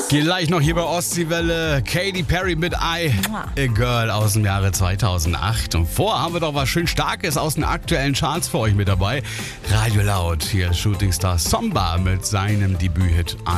Gleich noch hier bei Ostseewelle. Katy Perry mit I, A Girl aus dem Jahre 2008. Und vorher haben wir doch was schön Starkes aus den aktuellen Charts für euch mit dabei. Radio Laut, hier Shooting Star Samba mit seinem Debüthit